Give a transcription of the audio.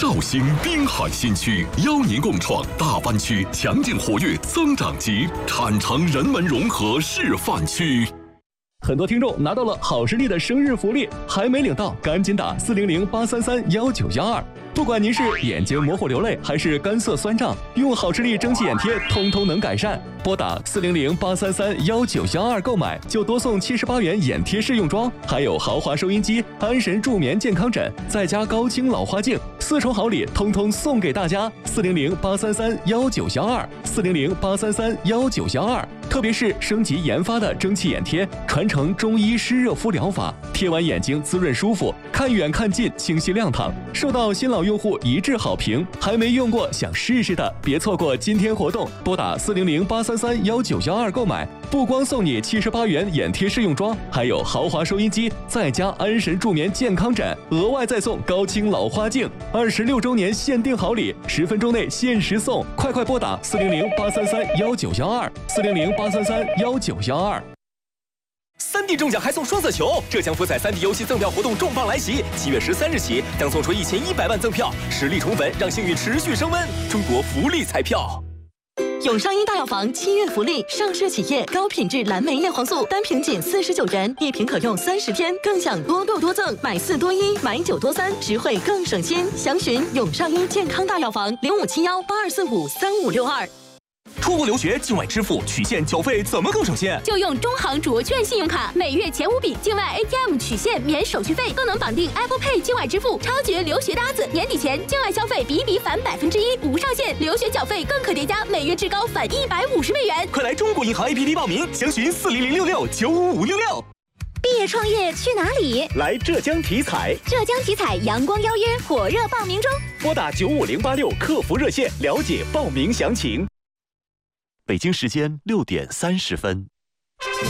绍兴滨海新区邀您共创大湾区强劲活跃增长极产城人文融合示范区。 很多听众拿到了好视力的生日福利，还没领到，赶紧打400-833-1912。不管您是眼睛模糊流泪，还是干涩酸胀，用好视力蒸汽眼贴，通通能改善。拨打400-833-1912购买，就多送78元眼贴试用装，还有豪华收音机、安神助眠健康枕，再加高清老花镜，4重好礼，通通送给大家。400-833-1912，400-833-1912。特别是升级研发的蒸汽眼贴，传承中医湿热敷疗法，贴完眼睛滋润舒服，看远看近清晰亮堂，受到新老用户一致好评。还没用过想试试的，别错过今天活动，拨打400-833-1912购买，不光送你78元眼贴试用装，还有豪华收音机，再加安神助眠健康枕，额外再送高清老花镜，26周年限定好礼，10分钟内限时送，快拨打400-833-1912，400-833-1912。 3D 中奖还送双色球，浙江福彩3D 游戏赠票活动重磅来袭，7月13日起将送出1100万赠票，实力宠粉，让幸运持续升温。中国福利彩票。 永尚一大药房7月福利，上市企业高品质蓝莓叶黄素单瓶仅49元，1瓶可用30天，更享多购多赠，买4多1，买9多3，实惠更省心。详询永尚一健康大药房057182453562。 出国留学境外支付取现缴费怎么更省心？ 就用中行卓券信用卡，每月前5笔境外 ATM 取现免手续费，更能绑定 Apple Pay 境外支付，超绝留学搭子！年底前境外消费比返1%，无上限，留学缴费更可叠加，每月至高返150美元。 快来中国银行 APP 报名，详询40066-95566。 毕业创业去哪里？ 来浙江体彩。 浙江体彩阳光邀约火热报名中， 拨打95086客服热线了解报名详情。 北京时间6点30分。